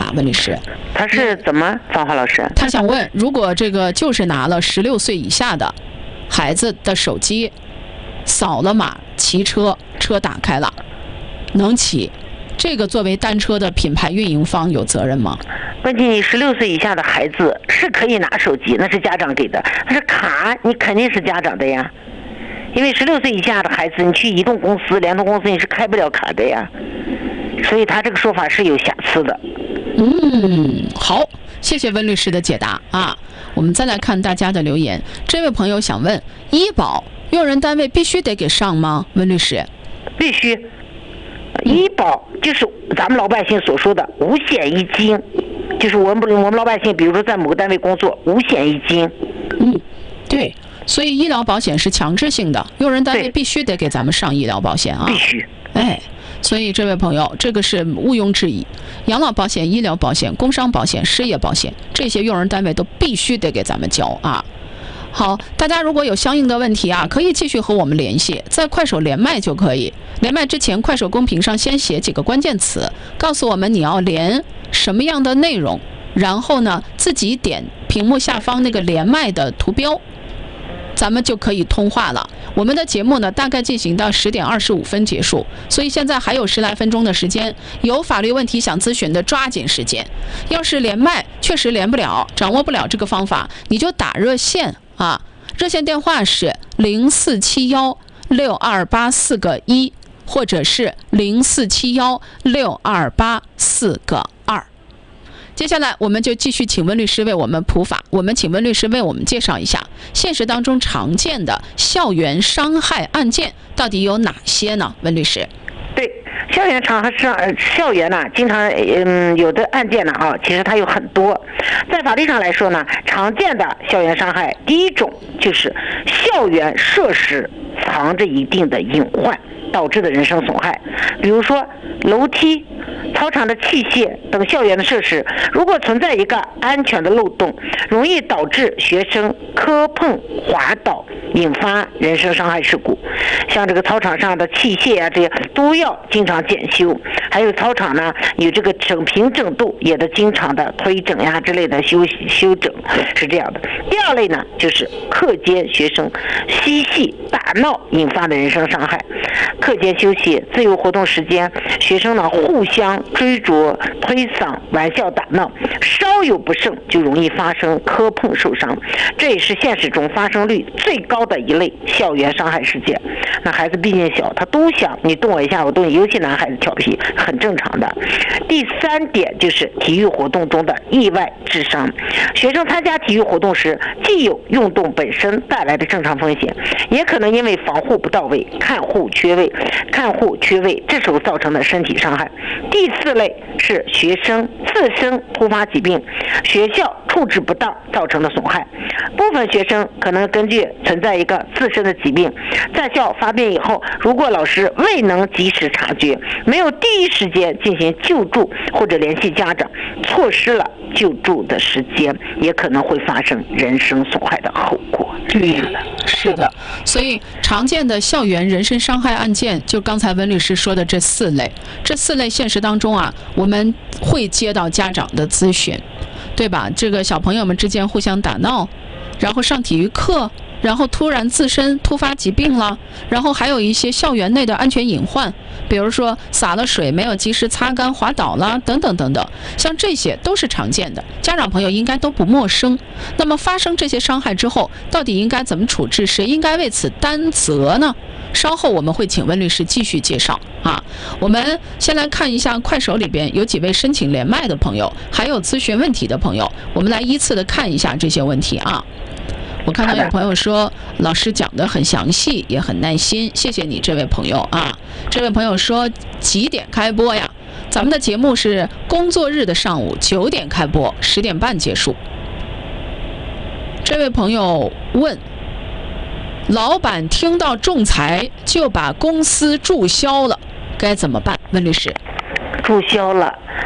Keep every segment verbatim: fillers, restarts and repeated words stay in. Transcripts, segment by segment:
答，温律师。 他是怎么，芳华老师？ 他想问，如果这个就是拿了十六岁以下的孩子的手机，扫了码骑车，车打开了，能骑，这个作为单车的品牌运营方有责任吗？ 问题你十六岁以下的孩子是可以拿手机，那是家长给的，但是卡你肯定是家长的呀。因为十六岁以下的孩子，你去移动公司、联通公司你是开不了卡的呀，所以他这个说法是有瑕疵的。 嗯，好，谢谢温律师的解答啊。我们再来看大家的留言，这位朋友想问，医保用人单位必须得给上吗？温律师， 必须。医保就是咱们老百姓所说的五险一金，就是我们我们老百姓，比如说在某个单位工作，五险一金。 嗯，对。所以医疗保险是强制性的，用人单位必须得给咱们上医疗保险啊， 必须。 哎，所以这位朋友，这个是毋庸置疑，养老保险、医疗保险、工伤保险、失业保险，这些用人单位都必须得给咱们交啊。好，大家如果有相应的问题啊，可以继续和我们联系，在快手连麦就可以。连麦之前，快手公屏上先写几个关键词，告诉我们你要连什么样的内容，然后呢，自己点屏幕下方那个连麦的图标。咱们就可以通话了。我们的节目呢，大概进行到十点二十五分结束，所以现在还有十来分钟的时间。有法律问题想咨询的，抓紧时间。要是连麦确实连不了，掌握不了这个方法，你就打热线啊，热线电话是零四七幺六二八四个一，或者是零四七幺六二八四个二。接下来我们就继续请温律师为我们普法。我们请温律师为我们介绍一下现实当中常见的校园伤害案件到底有哪些呢？温律师。 对，校园伤害上校园呢，经常嗯有的案件呢啊，其实它有很多。在法律上来说呢，常见的校园伤害，第一种就是校园设施藏着一定的隐患，导致的人身损害。比如说楼梯、操场的器械等校园的设施，如果存在一个安全的漏洞，容易导致学生磕碰、滑倒，引发人身伤害事故。像这个操场上的器械啊，这些都要经常检修。还有操场呢，有这个整平整度，也得经常的推整呀之类的修修整，是这样的。第二类呢，就是课间学生嬉戏打闹引发的人身伤害。课间休息、自由活动时间，学生呢互相追逐、推搡、玩笑打闹，稍有不慎就容易发生磕碰受伤，这也是现实中发生率最高的一类校园伤害事件。那孩子毕竟小，他都想你动我一下我动你，尤其男孩子调皮，很正常的。第三点就是体育活动中的意外致伤。学生参加体育活动时，既有运动本身带来的正常风险，也可能因为防护不到位、看护缺位、看护缺位，这时候造成的身体伤害。第四类是学生自身突发疾病，学校处置不当造成的损害。部分学生可能根据存在一个自身的疾病，在校发病以后，如果老师未能及时察觉，没有第一时间进行救助或者联系家长，错失了救助的时间，也可能会发生人身损害的后果。 对，是的。所以常见的校园人身伤害案件，就刚才温律师说的这四类，这四类现实当中啊，我们会接到家长的咨询，对吧？这个小朋友们之间互相打闹，然后上体育课，然后突然自身突发疾病了，然后还有一些校园内的安全隐患，比如说洒了水没有及时擦干滑倒了等等等等，像这些都是常见的，家长朋友应该都不陌生。那么发生这些伤害之后，到底应该怎么处置，谁应该为此担责呢？稍后我们会请温律师继续介绍啊。我们先来看一下快手里边有几位申请连麦的朋友，还有咨询问题的朋友，我们来依次的看一下这些问题啊。我看到有朋友说老师讲得很详细，也很耐心，谢谢你这位朋友啊。这位朋友说几点开播呀？咱们的节目是工作日的上午九点开播，十点半结束。这位朋友问，老板听到仲裁就把公司注销了，该怎么办？温律师。 注销了，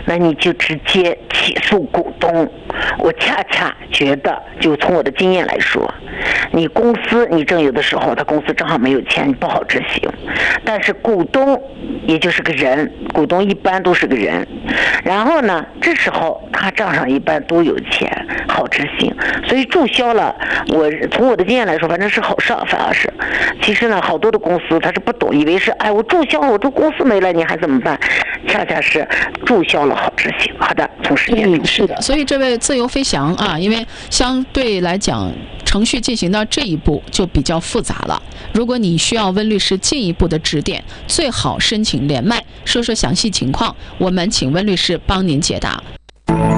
那你就直接起诉股东。我恰恰觉得，就从我的经验来说，你公司你正有的时候，他公司正好没有钱，你不好执行。但是股东也就是个人，股东一般都是个人。然后呢，这时候他账上一般都有钱，好执行。所以注销了，我从我的经验来说，反正是好事，反而是。其实呢，好多的公司他是不懂，以为是哎我注销了，我这公司没了，你还怎么办？恰恰是注销了好执行。好的，从时间嗯，是的。所以这位自由飞翔啊，因为相对来讲，程序进行到这一步就比较复杂了。如果你需要温律师进一步的指点，最好申请连麦，说说详细情况，我们请温律师帮您解答。